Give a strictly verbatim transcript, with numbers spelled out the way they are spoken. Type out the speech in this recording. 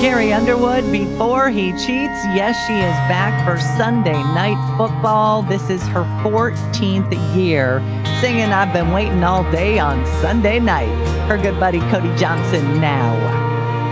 Carrie Underwood, Before He Cheats. Yes, she is back for Sunday Night Football. This is her fourteenth year singing I've Been Waiting All Day on Sunday night. Her good buddy Cody Johnson now.